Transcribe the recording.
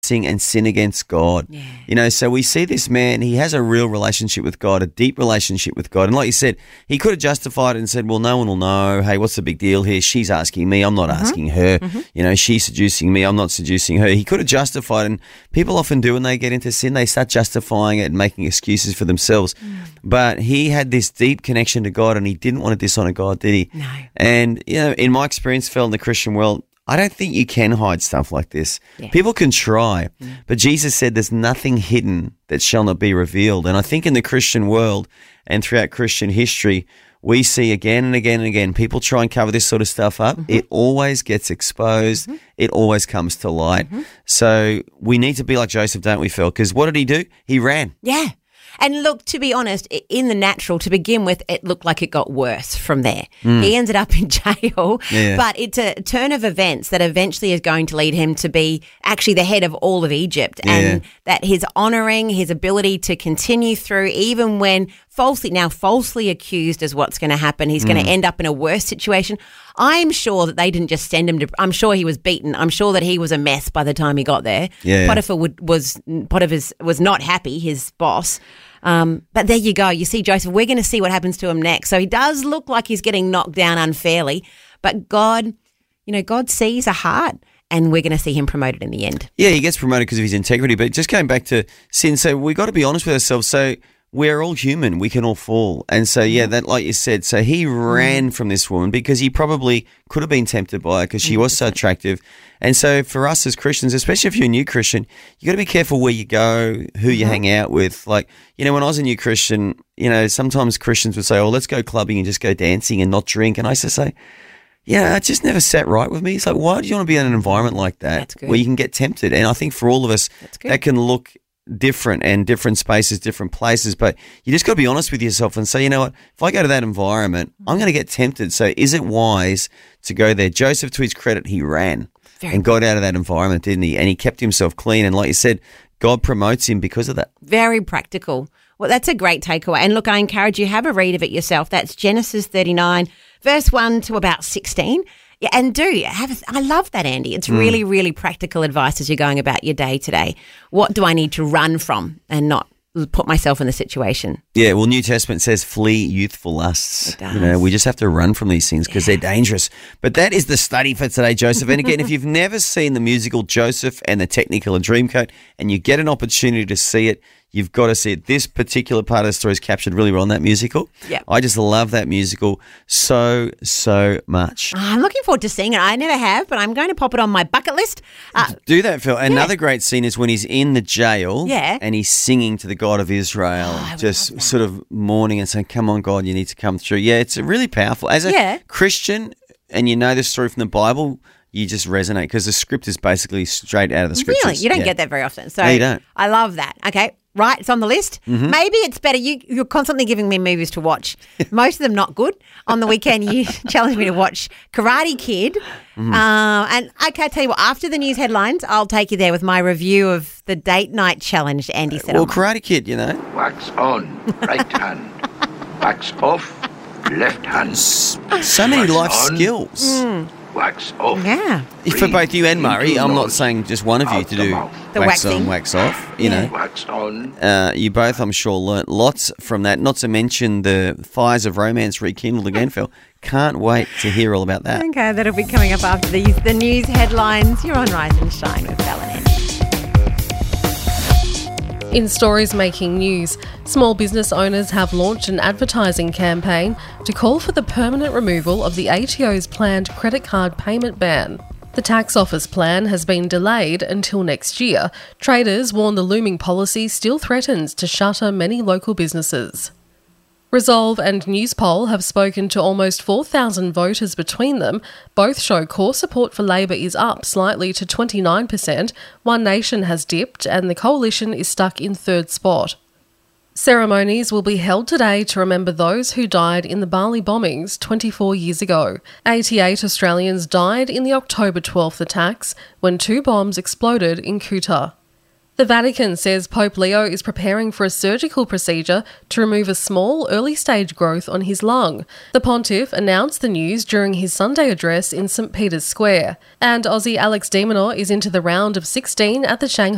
and sin against God. Yeah. You know, so we see this man, he has a real relationship with God, a deep relationship with God. And like you said, he could have justified it and said, well, no one will know. Hey, what's the big deal here? She's asking me. I'm not asking her. You know, she's seducing me. I'm not seducing her. He could have justified, and people often do when they get into sin. They start justifying it and making excuses for themselves. But he had this deep connection to God, and he didn't want to dishonor God, did he? No. And, you know, in my experience, Phil, in the Christian world, I don't think you can hide stuff like this. Yeah. People can try, but Jesus said there's nothing hidden that shall not be revealed. And I think in the Christian world and throughout Christian history, we see again and again and again, people try and cover this sort of stuff up. It always gets exposed. It always comes to light. So we need to be like Joseph, don't we, Phil? Because what did he do? He ran. Yeah. And look, to be honest, in the natural, to begin with, it looked like it got worse from there. He ended up in jail, but it's a turn of events that eventually is going to lead him to be actually the head of all of Egypt, and that his honouring, his ability to continue through, even when falsely accused is what's going to happen. He's going to end up in a worse situation. I'm sure that they didn't just send him to. I'm sure he was beaten. I'm sure that he was a mess by the time he got there. Yeah. Potiphar was not happy, his boss. But there you go. You see, Joseph, we're going to see what happens to him next. So he does look like he's getting knocked down unfairly, but God sees a heart, and we're going to see him promoted in the end. Yeah, he gets promoted because of his integrity. But just going back to sin, so we got to be honest with ourselves. So we're all human. We can all fall. And so, that, like you said, so he ran from this woman because he probably could have been tempted by her because she was so attractive. And so for us as Christians, especially if you're a new Christian, you got to be careful where you go, who you hang out with. Like, when I was a new Christian, sometimes Christians would say, oh, let's go clubbing and just go dancing and not drink. And I used to say, it just never sat right with me. It's like, why do you want to be in an environment like that where you can get tempted? And I think for all of us, that can look different, and different spaces, different places, but you just got to be honest with yourself and say, you know what, if I go to that environment, I'm going to get tempted. So is it wise to go there? Joseph, to his credit, he ran and got out of that environment, didn't he? And he kept himself clean. And like you said, God promotes him because of that. Very practical. Well, that's a great takeaway. And look, I encourage you, have a read of it yourself. That's Genesis 39, verse 1 to about 16. Yeah, and I love that, Andy. It's really, really practical advice as you're going about your day today. What do I need to run from and not put myself in the situation? Yeah, well, New Testament says flee youthful lusts. It does. We just have to run from these things because they're dangerous. But that is the study for today, Joseph. And again, if you've never seen the musical Joseph and the Technicolor Dreamcoat and you get an opportunity to see it, you've got to see it. This particular part of the story is captured really well in that musical. Yeah, I just love that musical so much. I'm looking forward to seeing it. I never have, but I'm going to pop it on my bucket list. Do that, Phil. Another great scene is when he's in the jail and he's singing to the God of Israel, just sort of mourning and saying, come on, God, you need to come through. Yeah, it's really powerful. As a Christian, and you know this story from the Bible, you just resonate because the script is basically straight out of the scriptures. Really? You don't get that very often. So no, you don't. I love that. Okay. Right, it's on the list. Maybe it's better. You're constantly giving me movies to watch. Most of them not good. On the weekend, you challenged me to watch Karate Kid. And okay, I tell you what, after the news headlines, I'll take you there with my review of the date night challenge Andy said. Well, Karate Kid, Wax on, right hand. Wax off, left hand. So many life skills. Wax off. Yeah. For both you and Murray, I'm not saying just one of you to do the wax waxing. on, wax off. Wax on. You both, I'm sure, learnt lots from that, not to mention the fires of romance rekindled again, Phil. Can't wait to hear all about that. Okay, that'll be coming up after the news headlines. You're on Rise and Shine with Belle and Andy. In stories making news, small business owners have launched an advertising campaign to call for the permanent removal of the ATO's planned credit card payment ban. The tax office plan has been delayed until next year. Traders warn the looming policy still threatens to shutter many local businesses. Resolve and Newspoll have spoken to almost 4,000 voters between them. Both show core support for Labor is up slightly to 29%, One Nation has dipped, and the Coalition is stuck in third spot. Ceremonies will be held today to remember those who died in the Bali bombings 24 years ago. 88 Australians died in the October 12th attacks when 2 bombs exploded in Kuta. The Vatican says Pope Leo is preparing for a surgical procedure to remove a small, early-stage growth on his lung. The pontiff announced the news during his Sunday address in St Peter's Square. And Aussie Alex de Minaur is into the round of 16 at the Shanghai